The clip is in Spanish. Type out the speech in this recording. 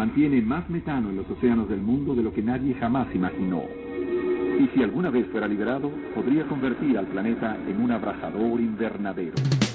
mantiene más metano en los océanos del mundo de lo que nadie jamás imaginó. Y si alguna vez fuera liberado, podría convertir al planeta en un abrasador invernadero.